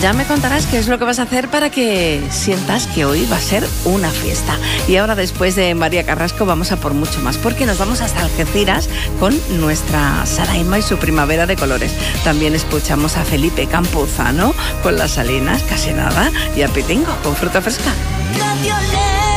Ya me contarás qué es lo que vas a hacer para que sientas que hoy va a ser una fiesta. Y ahora, después de María Carrasco, vamos a por mucho más, porque nos vamos hasta Algeciras con nuestra Saraima y su primavera de colores. También escuchamos a Felipe Campuzano con las salinas, casi nada, y a Pitingo con fruta fresca. La violeta